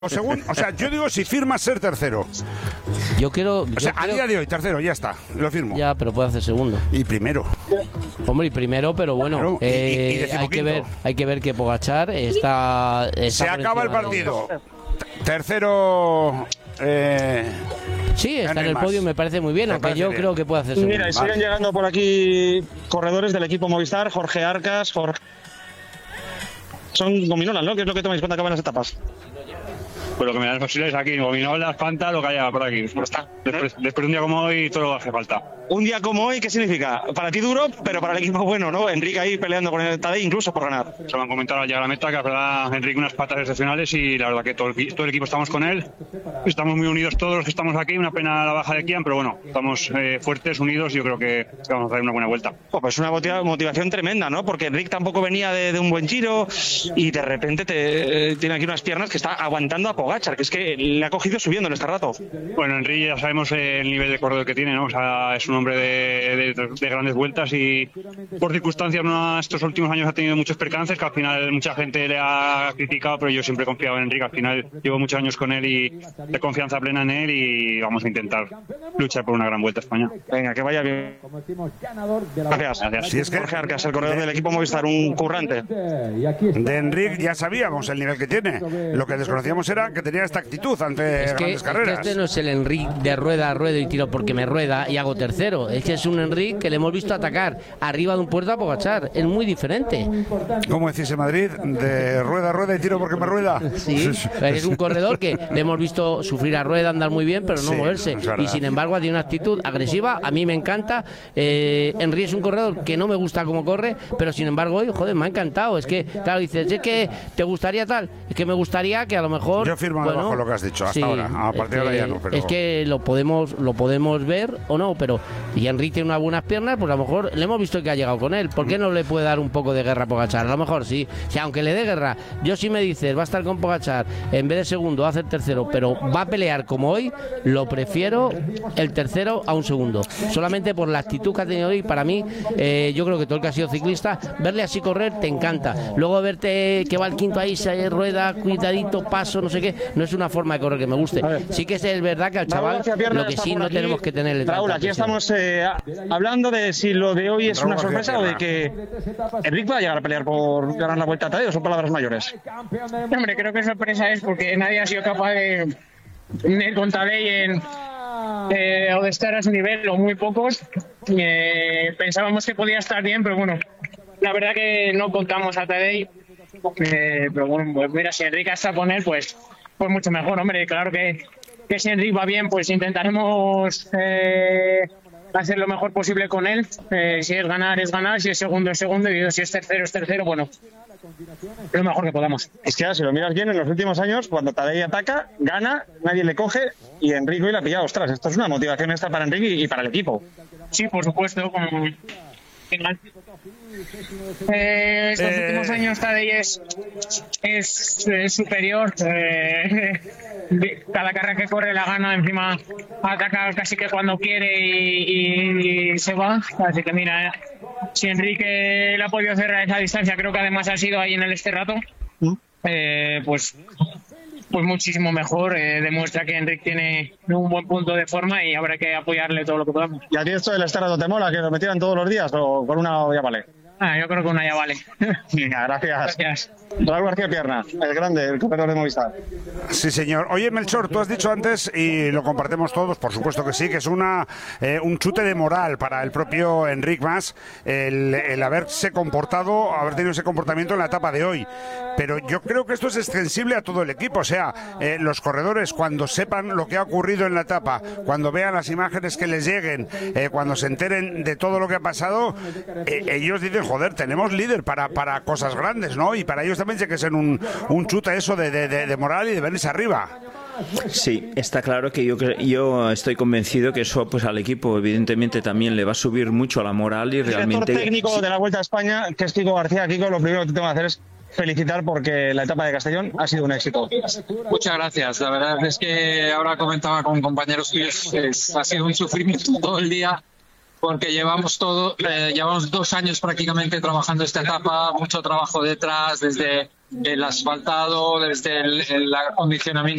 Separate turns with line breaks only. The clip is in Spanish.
O sea, yo digo si firmas ser tercero. A día de hoy, tercero, ya está, lo firmo.
Ya, pero puede hacer segundo.
Y primero.
Hombre, y primero, pero bueno,
claro,
hay que ver que Pogačar está
se acaba el partido. Tercero.
Sí, está en el podio, me parece muy bien, aunque yo creo que puede hacer segundo.
Mira, y siguen llegando por aquí corredores del equipo Movistar, Jorge Arcas, Son gominolas, ¿no? ¿Qué es lo que tomáis cuando acaban las etapas?
Pues lo que me dan posibles aquí, gominolas, Fanta, lo que haya por aquí. Después de un día como hoy, todo lo que hace falta.
Un día como hoy, ¿qué significa? Para ti duro, pero para el equipo bueno, ¿no? Enrique ahí peleando con el Tadej incluso por ganar.
Se me han comentado al llegar a la meta que la verdad Enrique unas patas excepcionales y la verdad que todo el equipo estamos con él. Estamos muy unidos todos los que estamos aquí, una pena la baja de Kian, pero bueno, estamos fuertes, unidos y yo creo que vamos a dar una buena vuelta.
Pues una motivación tremenda, ¿no? Porque Enrique tampoco venía de un buen giro y de repente tiene aquí unas piernas que está aguantando a Pogačar, que es que le ha cogido subiendo en este rato.
Bueno, Enrique ya sabemos el nivel de corredor que tiene, ¿no? O sea, es un hombre de grandes vueltas y por circunstancias estos últimos años ha tenido muchos percances que al final mucha gente le ha criticado, pero yo siempre he confiado en Enrique. Al final llevo muchos años con él y de confianza plena en él y vamos a intentar luchar por una gran vuelta a España.
Venga, que vaya bien. Gracias.
Si es que
Jorge Arcas, el corredor del equipo Movistar, un currante.
De Enrique ya sabíamos el nivel que tiene. Lo que desconocíamos era que tenía esta actitud ante grandes carreras.
Este no es el Enrique de rueda a rueda y tiro porque me rueda y hago tercero. Es un Enrique que le hemos visto atacar arriba de un puerto a Pogačar. Es muy diferente.
¿Cómo decís en Madrid? De rueda a rueda y tiro porque me rueda.
Sí, es un corredor que le hemos visto sufrir a rueda, andar muy bien, pero no moverse. Y sin embargo tiene una actitud agresiva. A mí me encanta. Enrique es un corredor que no me gusta cómo corre, pero sin embargo hoy, joder, me ha encantado. Es que, claro, dices, es que te gustaría tal. Es que me gustaría que a lo mejor...
Yo firmo abajo lo que has dicho hasta ahora. A partir de ahora ya no. Pero...
Es que lo podemos ver o no, pero... Y Enrique tiene unas buenas piernas, pues a lo mejor le hemos visto que ha llegado con él. ¿Por qué no le puede dar un poco de guerra a Pogačar? A lo mejor sí. Si aunque le dé guerra, yo sí me dices, va a estar con Pogačar, en vez de segundo va a hacer tercero, pero va a pelear como hoy, lo prefiero el tercero a un segundo. Solamente por la actitud que ha tenido hoy, para mí, yo creo que todo el que ha sido ciclista, verle así correr te encanta. Luego verte que va el quinto ahí, se rueda, cuidadito, paso, no sé qué, no es una forma de correr que me guste. Sí que es verdad que al chaval, lo que sí no tenemos que tenerle tanta
Raúl, aquí estamos hablando de si lo de hoy es una sorpresa o de que Enrique va a llegar a pelear por ganar la Vuelta a Tadej, o son palabras mayores.
Hombre, creo que sorpresa es porque nadie ha sido capaz de ir con Tadej o de estar a su nivel, o muy pocos. Pensábamos que podía estar bien, pero bueno, la verdad que no contamos a Tadej. Pero bueno, pues mira, si Enrique está con él, pues mucho mejor, hombre. Claro que si Enrique va bien, pues intentaremos hacer lo mejor posible con él. Si es ganar, si es segundo, es segundo, y si es tercero, bueno, lo mejor que podamos.
Es que si lo miras bien, en los últimos años, cuando Tadej ataca, gana, nadie le coge, y Enrique hoy la ha pillado. Ostras, esto es una motivación extra para Enrique y para el equipo.
Sí, por supuesto, estos últimos años Tadej es superior. Cada carrera que corre la gana, encima ataca casi que cuando quiere y se va. Así que mira, si Enrique le ha podido cerrar esa distancia, creo que además ha sido ahí en el rato, pues muchísimo mejor. Demuestra que Enrique tiene un buen punto de forma y habrá que apoyarle todo lo que podamos.
¿Y a ti esto del rato te mola, que lo metieran todos los días, o con una ya vale?
Yo creo que una ya vale.
Venga, gracias. Raúl García Pierna, el grande, el corredor de Movistar.
Sí, señor. Oye, Melchor, tú has dicho antes, y lo compartimos todos, por supuesto que sí, que es un chute de moral para el propio Enric Mas el haberse comportado, haber tenido ese comportamiento en la etapa de hoy. Pero yo creo que esto es extensible a todo el equipo. O sea, los corredores, cuando sepan lo que ha ocurrido en la etapa, cuando vean las imágenes que les lleguen, cuando se enteren de todo lo que ha pasado, ellos dicen, joder, tenemos líder para cosas grandes, ¿no? Y para ellos también tiene que ser un chute eso de moral y de venirse arriba.
Sí, está claro que yo estoy convencido que eso pues al equipo evidentemente también le va a subir mucho la moral y realmente...
El director técnico de la Vuelta a España, que es Kiko García. Kiko, lo primero que te tengo que hacer es felicitar porque la etapa de Castellón ha sido un éxito.
Muchas gracias. La verdad es que ahora comentaba con compañeros tuyos, ha sido un sufrimiento todo el día. porque llevamos 2 años prácticamente trabajando esta etapa, mucho trabajo detrás, desde el asfaltado, desde el acondicionamiento